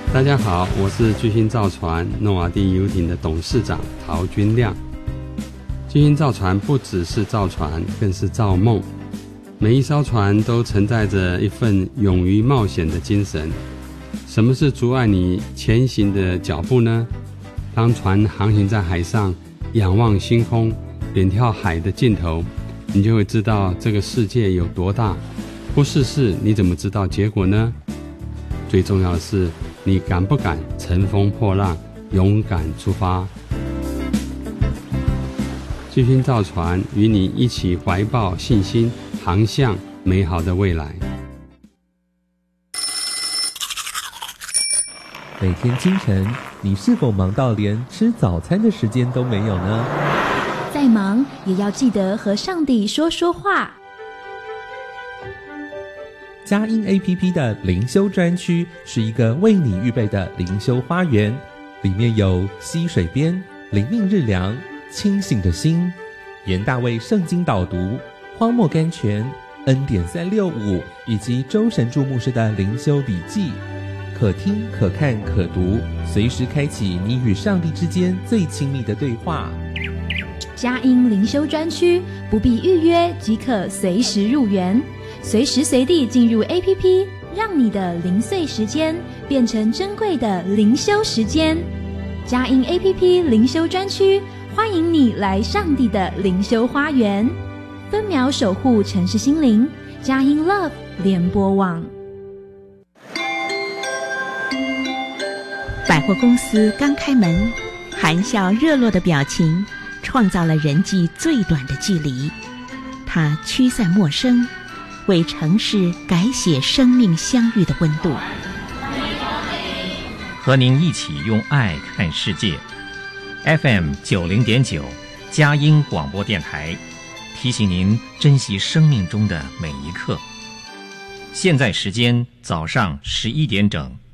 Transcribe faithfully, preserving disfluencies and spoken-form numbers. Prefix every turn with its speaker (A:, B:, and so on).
A: 大家好，我是巨星造船诺瓦第游艇的董事长陶君亮。巨星造船不只是造船，更是造梦。每一艘船都承载着一份勇于冒险的精神。什么是阻碍你前行的脚步呢？当船航行在海上，仰望星空，远眺海的尽头，你就会知道这个世界有多大。不试试，你怎么知道结果呢？最重要的是，你敢不敢乘风破浪，勇敢出发？巨星造船与你一起怀抱信心，航向美好的未来。
B: 每天清晨，你是否忙到连吃早餐的时间都没有呢？
C: 再忙也要记得和上帝说说话。
B: 佳音 A P P 的灵修专区是一个为你预备的灵修花园，里面有溪水边、灵命日粮、清醒的心、严大卫圣经导读、荒漠甘泉、恩典三六五以及周神助牧师的灵修笔记，可听可看可读，随时开启你与上帝之间最亲密的对话。
C: 佳音灵修专区不必预约即可随时入园，随时随地进入 A P P， 让你的零碎时间变成珍贵的灵修时间。佳音 A P P 灵修专区欢迎你来上帝的灵修花园，分秒守护城市心灵。佳音 Love 联播网。
D: 百货公司刚开门，含笑热络的表情创造了人际最短的距离。它驱散陌生，为城市改写生命相遇的温度。
E: 和您一起用爱看世界。 F M 九零点九佳音广播电台，提醒您珍惜生命中的每一刻。现在时间早上十一点整。